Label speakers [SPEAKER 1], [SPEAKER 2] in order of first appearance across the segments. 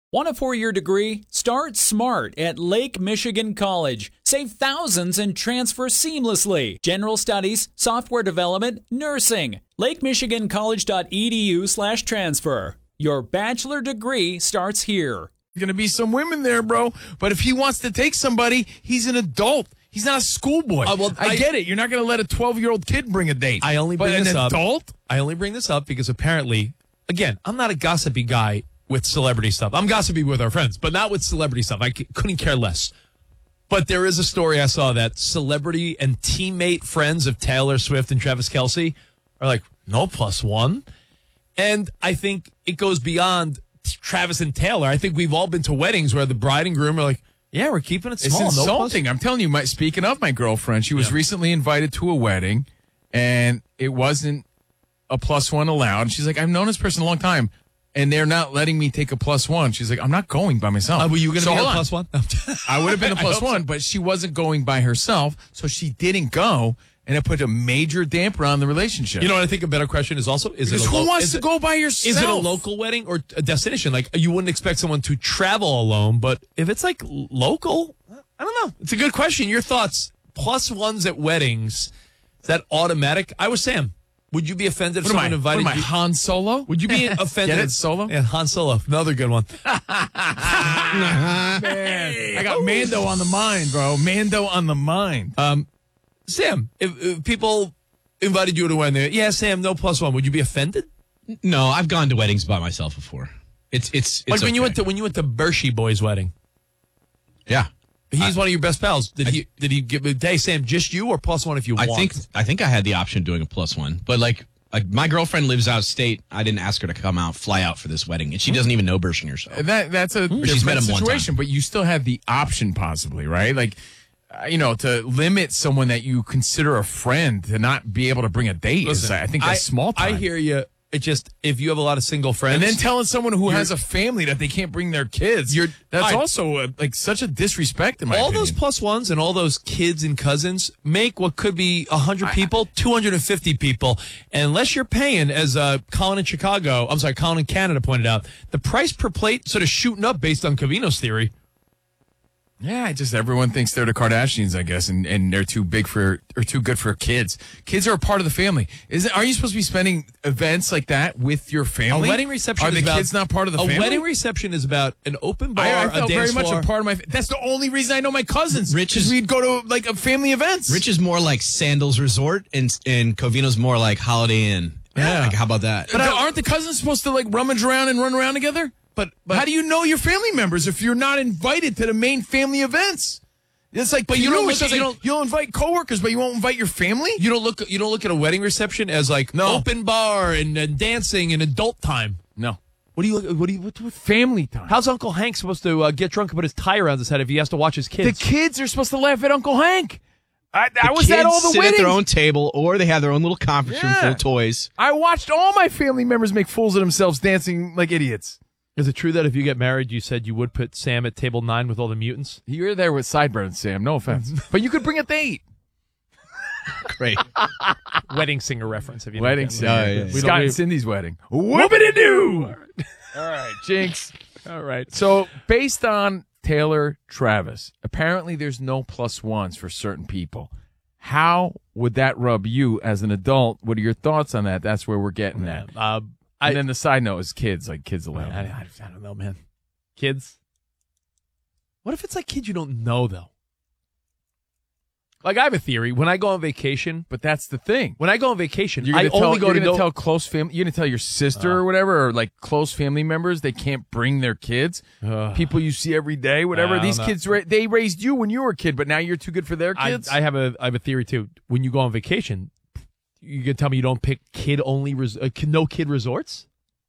[SPEAKER 1] Want a four-year degree? Start smart at Lake Michigan College. Save thousands and transfer seamlessly. General studies, software development, nursing. LakeMichiganCollege.edu/transfer. Your bachelor degree starts here.
[SPEAKER 2] There's going to be some women there, bro. But if he wants to take somebody, he's an adult. He's not a schoolboy. I get it. You're not going to let a 12-year-old kid bring a date.
[SPEAKER 3] I only bring this up.
[SPEAKER 2] Adult?
[SPEAKER 3] I only bring this up because apparently, again, I'm not a gossipy guy with celebrity stuff. I'm gossipy with our friends, but not with celebrity stuff. I couldn't care less. But there is a story I saw that celebrity and teammate friends of Taylor Swift and Travis Kelce are like, no +1. And I think it goes beyond Travis and Taylor. I think we've all been to weddings where the bride and groom are like, yeah, we're keeping it small.
[SPEAKER 2] It's insulting. I'm telling you, speaking of my girlfriend, she was recently invited to a wedding, and it wasn't a +1 allowed. She's like, I've known this person a long time, and they're not letting me take a +1. She's like, I'm not going by myself.
[SPEAKER 3] Were you going to be a +1?
[SPEAKER 2] I would have been a +1, but she wasn't going by herself, so she didn't go, and it put a major damper on the relationship.
[SPEAKER 3] You know what I think a better question is also?
[SPEAKER 2] Who wants to go by yourself?
[SPEAKER 3] Is it a local wedding or a destination? Like, you wouldn't expect someone to travel alone, but if it's like local, I don't know. It's a good question. Your thoughts? +1s at weddings, is that automatic? I was Sam. Would you be offended if someone invited you?
[SPEAKER 2] Han Solo?
[SPEAKER 3] Would you be offended?
[SPEAKER 2] Get it, Solo?
[SPEAKER 3] Yeah, Han Solo. Another good one.
[SPEAKER 2] Man, I got Mando on the mind, bro. Mando on the mind.
[SPEAKER 3] Sam, if people invited you to a wedding, yeah, Sam, no +1. Would you be offended?
[SPEAKER 4] No, I've gone to weddings by myself before. It's
[SPEAKER 3] like when
[SPEAKER 4] okay.
[SPEAKER 3] you went to Bershey Boy's wedding.
[SPEAKER 4] Yeah.
[SPEAKER 3] He's one of your best pals. Did he give hey Sam, just you or +1 if you want?
[SPEAKER 4] I think I had the option of doing a +1, but like my girlfriend lives out of state. I didn't ask her to fly out for this wedding, and she doesn't even know Bershing herself.
[SPEAKER 2] That's a
[SPEAKER 4] she's met him
[SPEAKER 2] situation, but you still have the option possibly, right? Like, to limit someone that you consider a friend to not be able to bring a date.
[SPEAKER 3] Listen,
[SPEAKER 2] I think that's small time.
[SPEAKER 3] I hear you. It just, if you have a lot of single friends.
[SPEAKER 2] And then telling someone who has a family that they can't bring their kids, that's also such a disrespect in my opinion.
[SPEAKER 3] All those +1s and all those kids and cousins make what could be 100 people, 250 people. And unless you're paying, as Colin in Canada pointed out, the price per plate sort of shooting up based on Covino's theory.
[SPEAKER 2] Yeah, everyone thinks they're the Kardashians, I guess, and they're too good for kids. Kids are a part of the family. Are you supposed to be spending events like that with your family?
[SPEAKER 3] A wedding reception
[SPEAKER 2] are the kids not part of the family?
[SPEAKER 3] A wedding reception is about an open bar,
[SPEAKER 2] I felt
[SPEAKER 3] a dance
[SPEAKER 2] very much
[SPEAKER 3] floor.
[SPEAKER 2] a part of my. That's the only reason I know my cousins. We'd go to like a family events.
[SPEAKER 4] Rich is more like Sandals Resort, and Covino's more like Holiday Inn.
[SPEAKER 2] Yeah,
[SPEAKER 4] like, how about that?
[SPEAKER 2] But aren't the cousins supposed to like rummage around and run around together? But how do you know your family members if you're not invited to the main family events? It's like, but you'll invite coworkers, but you won't invite your family.
[SPEAKER 3] You don't look at a wedding reception as like open bar and dancing and adult time.
[SPEAKER 2] No.
[SPEAKER 3] What
[SPEAKER 2] family time?
[SPEAKER 3] How's Uncle Hank supposed to get drunk and put his tie around his head if he has to watch his kids?
[SPEAKER 2] The kids are supposed to laugh at Uncle Hank. I was
[SPEAKER 4] at
[SPEAKER 2] all the
[SPEAKER 4] sit
[SPEAKER 2] weddings.
[SPEAKER 4] At their own table, or they have their own little conference room full of toys.
[SPEAKER 2] I watched all my family members make fools of themselves dancing like idiots.
[SPEAKER 3] Is it true that if you get married, you said you would put Sam at table 9 with all the mutants?
[SPEAKER 2] You're there with sideburns, Sam. No offense. But you could bring a date.
[SPEAKER 4] Great.
[SPEAKER 3] Wedding singer reference. If you
[SPEAKER 2] Wedding singer.
[SPEAKER 4] Yeah.
[SPEAKER 2] Scott and Cindy's wedding. Whoopity-doo! All right, Jinx.
[SPEAKER 3] All right.
[SPEAKER 2] So, based on Taylor Travis, apparently there's no +1s for certain people. How would that rub you as an adult? What are your thoughts on that? That's where we're getting at. And then the side note is kids, like kids allowed.
[SPEAKER 3] I don't know, man. Kids? What if it's like kids you don't know, though? Like, I have a theory. When I go on vacation.
[SPEAKER 2] But that's the thing.
[SPEAKER 3] When I go on vacation,
[SPEAKER 2] you're going to tell close family. You're going to tell your sister or whatever, or like close family members, they can't bring their kids. People you see every day, whatever. These kids, they raised you when you were a kid, but now you're too good for their kids.
[SPEAKER 3] I have a theory, too. When you go on vacation, you can tell me you don't pick kid-only, no kid resorts?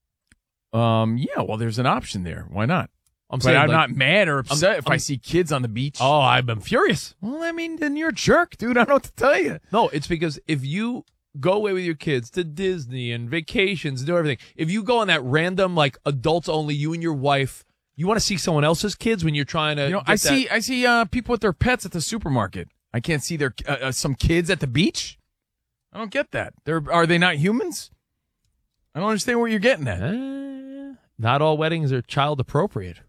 [SPEAKER 2] Yeah, well, there's an option there. Why not?
[SPEAKER 3] I'm
[SPEAKER 2] not mad or upset if I see kids on the beach.
[SPEAKER 3] Oh, I'm furious.
[SPEAKER 2] Well, I mean, then you're a jerk, dude. I don't know what to tell you.
[SPEAKER 3] No, it's because if you go away with your kids to Disney and vacations and do everything, if you go on that random, like, adults only, you and your wife, you want to see someone else's kids when you're trying to
[SPEAKER 2] I see people with their pets at the supermarket. I can't see their some kids at the beach. I don't get that. Are they not humans? I don't understand what you're getting at.
[SPEAKER 3] Not all weddings are child appropriate.